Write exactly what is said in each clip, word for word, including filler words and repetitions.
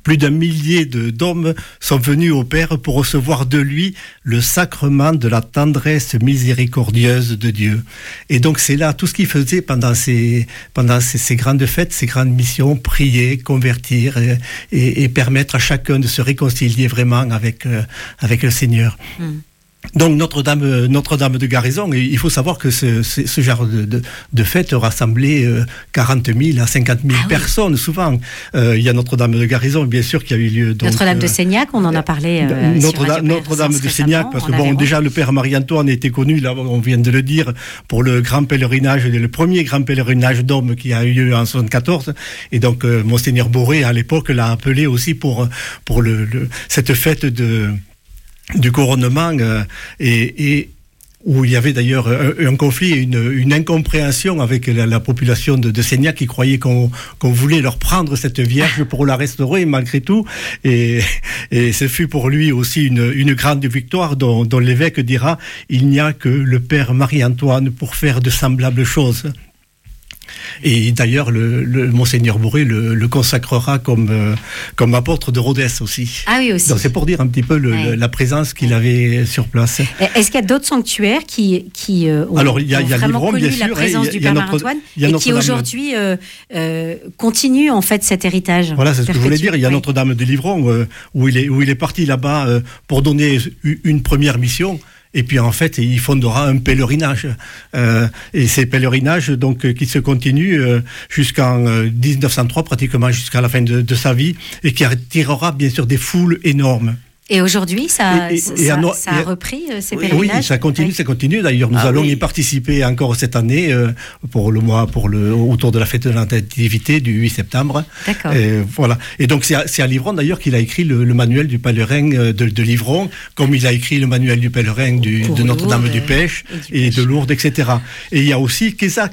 plus d'un millier de, d'hommes sont venus au Père pour recevoir de lui le sacrement de la tendresse miséricordieuse de Dieu. Et donc c'est là tout ce qu'il faisait pendant ces, pendant ces, ces grandes fêtes, ces grandes missions, prier, convertir et, et, et permettre à chacun de se réconcilier vraiment avec, euh, avec le Seigneur. Mmh. Donc Notre-Dame, Notre-Dame de Garaison, il faut savoir que ce, ce, ce genre de, de, de fête rassemblait euh, quarante mille à cinquante mille ah, personnes oui. souvent. Euh, il y a Notre-Dame de Garaison, bien sûr, qui a eu lieu. Donc, Notre-Dame euh, de Seignac, on en a parlé. Euh, Notre-Dame, Notre-Dame de Seignac, parce que bon, déjà le Père Marie-Antoine était connu, là, on vient de le dire, pour le grand pèlerinage, le premier grand pèlerinage d'hommes qui a eu lieu en soixante-quatorze. Et donc euh, Monseigneur Boré, à l'époque, l'a appelé aussi pour pour le, le cette fête de du couronnement euh, et, et où il y avait d'ailleurs un, un conflit et une, une incompréhension avec la, la population de, de Seignac qui croyait qu'on, qu'on voulait leur prendre cette Vierge pour la restaurer malgré tout. Et, et ce fut pour lui aussi une, une grande victoire dont, dont l'évêque dira « Il n'y a que le Père Marie-Antoine pour faire de semblables choses ». Et d'ailleurs, le, le Monseigneur Boré le, le consacrera comme, euh, comme apôtre de Rhodes aussi. Ah oui, aussi. Donc c'est pour dire un petit peu le, ouais. la présence qu'il avait sur place. Est-ce qu'il y a d'autres sanctuaires qui, qui euh, ont, Alors, il y a, ont il y a vraiment Livron, connu bien la sûr, présence et, du il y a Père notre, Marie-Antoine et qui aujourd'hui euh, euh, continue en fait cet héritage? Voilà, c'est ce que je voulais dire. Il y a oui. Notre-Dame de Livron euh, où, il est, où il est parti là-bas euh, pour donner une première mission. Et puis en fait, il fondera un pèlerinage. Euh, et ces pèlerinages, donc, euh, qui se continuent euh, jusqu'en euh, dix-neuf cent trois, pratiquement jusqu'à la fin de, de sa vie, et qui attirera bien sûr des foules énormes. Et aujourd'hui, ça, et, et, ça, et à no- ça a repris euh, ces oui, pèlerinages. Oui, ça continue, oui. ça continue. D'ailleurs, nous ah, allons oui. y participer encore cette année euh, pour le mois, pour le autour de la fête de la Nativité du huit septembre. D'accord. Et, voilà. Et donc c'est à, c'est à Livron d'ailleurs qu'il a écrit le, le manuel du pèlerin de, de Livron, comme il a écrit le manuel du pèlerin du, de Notre-Dame Lourdes, du Pêche et, du et de Lourdes, et cetera. Et il y a aussi Quézac.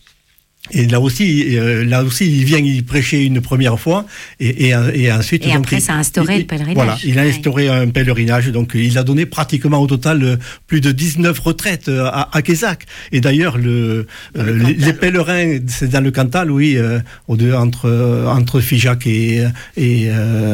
Et là aussi, euh, là aussi, il vient y prêcher une première fois, et, et, et ensuite. Et donc, après, il, ça a instauré il, le pèlerinage. Voilà, il a instauré ouais. un pèlerinage, donc il a donné pratiquement au total euh, plus de dix-neuf retraites euh, à, à Quézac. Et d'ailleurs, le, euh, le les, les pèlerins, c'est dans le Cantal, oui, euh, au deux, entre euh, entre Figeac et et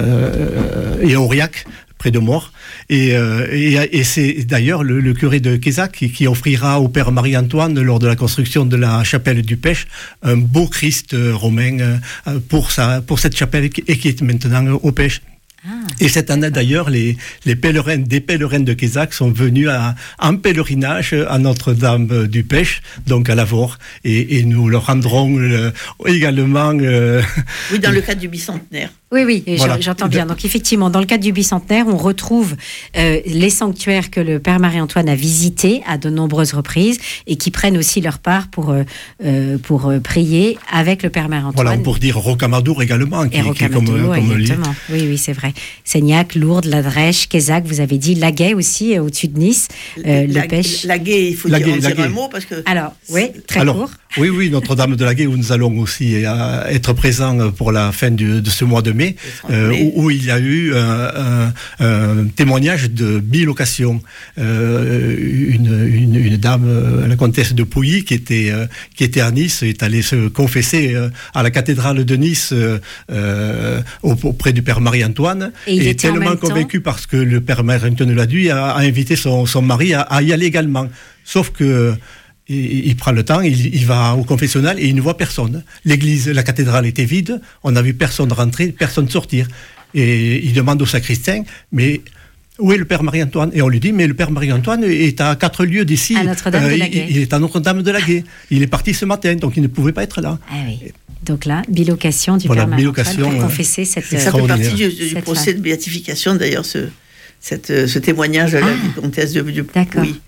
euh, et Aurillac, près de Mort. Et, euh, et, et c'est d'ailleurs le, le curé de Quézac qui, qui offrira au Père Marie-Antoine, lors de la construction de la chapelle du Pêche, un beau Christ romain euh, pour, sa, pour cette chapelle qui, et qui est maintenant au Pêche. Ah, et cette année d'ailleurs, les, les pèlerins, des pèlerins de Quézac sont venus à, en pèlerinage à Notre-Dame du Pêche, donc à Lavore, et, et nous leur rendrons le, également... Euh, oui, dans le cadre du bicentenaire. Oui, oui, voilà. J'entends bien. Donc effectivement, dans le cadre du bicentenaire, on retrouve euh, les sanctuaires que le Père Marie-Antoine a visités à de nombreuses reprises et qui prennent aussi leur part pour, euh, pour euh, prier avec le Père Marie-Antoine. Voilà, pour dire Rocamadour également, qui, et Rocamadour, qui est comme, comme exactement. Oui, oui, c'est vrai. Seignac, Lourdes, La Drèche, Quézac, vous avez dit, Laguet aussi, euh, au-dessus de Nice, euh, la, le Pêche. Laguet, il faut Laguet, dire, Laguet. un mot parce que... Alors, oui, très Alors, court. Oui, oui, Notre-Dame de Laguet, où nous allons aussi euh, être présents pour la fin du, de ce mois de mai, euh, où, où il y a eu un, un, un témoignage de bilocation. Euh, une, une, une dame, la comtesse de Pouilly, qui était, euh, qui était à Nice, est allée se confesser euh, à la cathédrale de Nice euh, auprès du Père Marie-Antoine, et, et est tellement convaincue parce que le Père Marie-Antoine l'a dit, a, a invité son, son mari à, à y aller également. Sauf que Il, il prend le temps, il, il va au confessionnal et il ne voit personne. L'église, la cathédrale était vide, on n'a vu personne rentrer, personne sortir. Et il demande au sacristain, mais où est le Père Marie-Antoine? Et on lui dit, mais le Père Marie-Antoine est à quatre lieues d'ici. À Notre-Dame euh, de Laguet. Il, il est à Notre-Dame de Laguet. Il est parti ce matin, donc il ne pouvait pas être là. Ah oui. Donc là, bilocation du voilà, Père Marie-Antoine pour euh, confesser cette... Ça fait partie du, du procès de béatification, d'ailleurs, ce, cette, ce témoignage de la ah, comtesse de Pouilly. D'accord. Oui.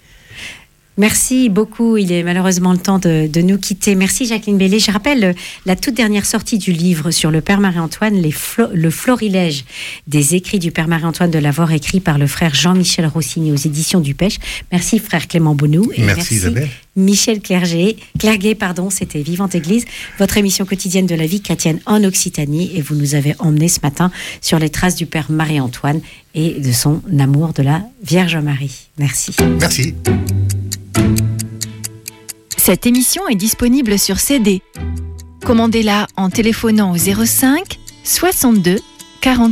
Merci beaucoup. Il est malheureusement le temps de, de nous quitter. Merci Jacqueline Bellé. Je rappelle la toute dernière sortie du livre sur le Père Marie-Antoine, les flo- le florilège des écrits du Père Marie-Antoine de Lavore, écrit par le frère Jean-Michel Rossini aux éditions du Pêche. Merci frère Clément Bonou. Et merci, merci Isabelle. Michel Clerget. Clerguet, pardon, c'était Vivante Église, votre émission quotidienne de la vie chrétienne en Occitanie. Et vous nous avez emmenés ce matin sur les traces du Père Marie-Antoine et de son amour de la Vierge Marie. Merci. Merci. Cette émission est disponible sur C D. Commandez-la en téléphonant au zéro cinq soixante-deux quarante